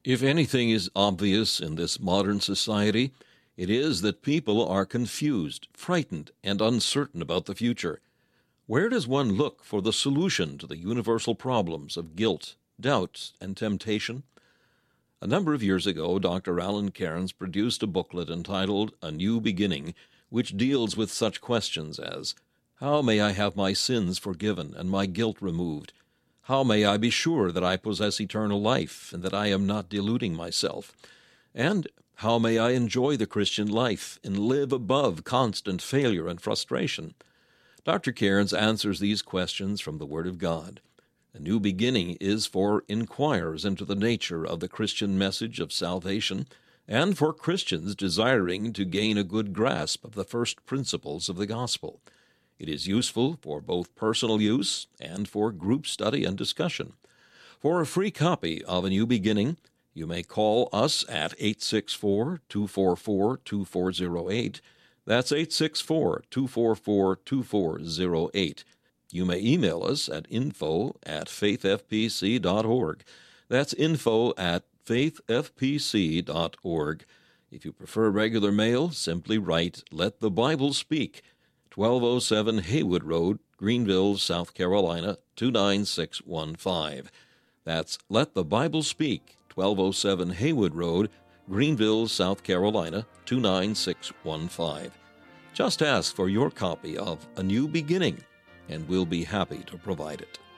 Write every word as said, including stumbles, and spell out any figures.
If anything is obvious in this modern society, it is that people are confused, frightened, and uncertain about the future. Where does one look for the solution to the universal problems of guilt, doubt, and temptation? A number of years ago, Doctor Alan Cairns produced a booklet entitled A New Beginning, which deals with such questions as, how may I have my sins forgiven and my guilt removed? How may I be sure that I possess eternal life and that I am not deluding myself? And how may I enjoy the Christian life and live above constant failure and frustration? Doctor Cairns answers these questions from the Word of God. A New Beginning is for inquirers into the nature of the Christian message of salvation and for Christians desiring to gain a good grasp of the first principles of the gospel. It is useful for both personal use and for group study and discussion. For a free copy of A New Beginning, you may call us at eight six four, two four four, two four zero eight. That's eight six four, two four four, two four zero eight. You may email us at info at faithfpc dot org. That's info at faithfpc dot org. If you prefer regular mail, simply write Let the Bible Speak, twelve oh seven Haywood Road, Greenville, South Carolina, two nine six one five. That's Let the Bible Speak, twelve oh seven Haywood Road, Greenville, South Carolina, two nine six one five. Just ask for your copy of A New Beginning, and we'll be happy to provide it.